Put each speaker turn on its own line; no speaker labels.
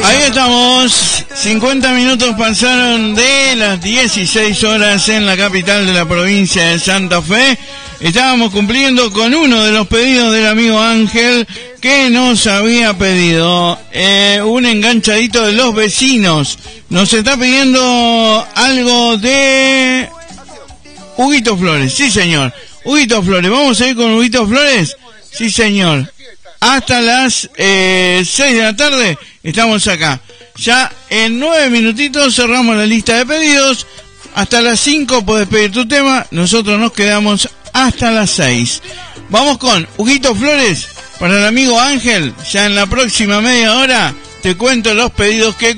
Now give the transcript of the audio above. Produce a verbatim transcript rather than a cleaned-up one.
Ahí estamos, cincuenta minutos pasaron de las dieciséis horas en la capital de la provincia de Santa Fe. Estábamos cumpliendo con uno de los pedidos del amigo Ángel que nos había pedido eh, un enganchadito de los vecinos. Nos está pidiendo algo de Huguito Flores, sí señor, Huguito Flores. ¿Vamos a ir con Huguito Flores? Sí señor. Hasta las eh, seis de la tarde estamos acá. Ya en nueve minutitos cerramos la lista de pedidos. Hasta las cinco podés pedir tu tema. Nosotros nos quedamos hasta las seis. Vamos con Huguito Flores para el amigo Ángel. Ya en la próxima media hora te cuento los pedidos que